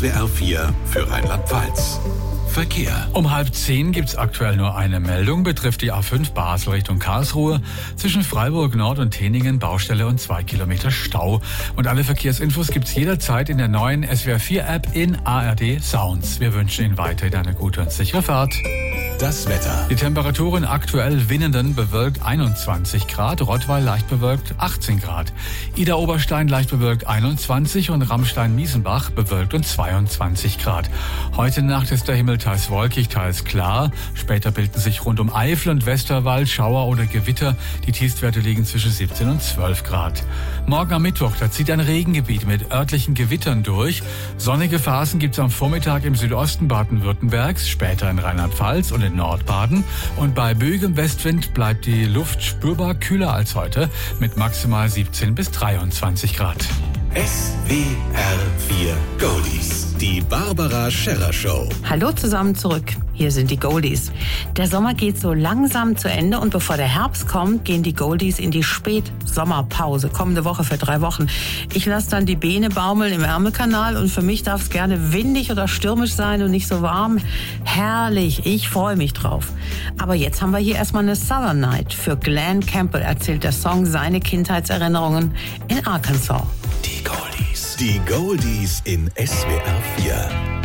SWR 4 für Rheinland-Pfalz. Verkehr. Um 9:30 gibt's aktuell nur eine Meldung, betrifft die A5 Basel Richtung Karlsruhe. Zwischen Freiburg Nord und Teningen Baustelle und 2 Kilometer Stau. Und alle Verkehrsinfos gibt's jederzeit in der neuen SWR 4 App in ARD Sounds. Wir wünschen Ihnen weiterhin eine gute und sichere Fahrt. Das Wetter. Die Temperaturen aktuell Winnenden bewölkt 21 Grad, Rottweil leicht bewölkt 18 Grad. Idar-Oberstein leicht bewölkt 21 und Ramstein-Miesenbach bewölkt und 22 Grad. Heute Nacht ist der Himmel teils wolkig, teils klar. Später bilden sich rund um Eifel und Westerwald Schauer oder Gewitter. Die Tiefstwerte liegen zwischen 17 und 12 Grad. Morgen am Mittwoch, da zieht ein Regengebiet mit örtlichen Gewittern durch. Sonnige Phasen gibt's am Vormittag im Südosten Baden-Württembergs, später in Rheinland-Pfalz und in Nordbaden. Und bei böigem Westwind bleibt die Luft spürbar kühler als heute mit maximal 17 bis 23 Grad. SWR 4 Goldies. Die Barbara Scherrer Show. Hallo zusammen zurück. Hier sind die Goldies. Der Sommer geht so langsam zu Ende und bevor der Herbst kommt, gehen die Goldies in die Spätsommerpause. Kommende Woche für 3 Wochen. Ich lasse dann die Beine baumeln im Ärmelkanal und für mich darf es gerne windig oder stürmisch sein und nicht so warm. Herrlich, ich freue mich drauf. Aber jetzt haben wir hier erstmal eine Southern Night. Für Glenn Campbell erzählt der Song seine Kindheitserinnerungen in Arkansas. Die Goldies. Die Goldies in SWR 4.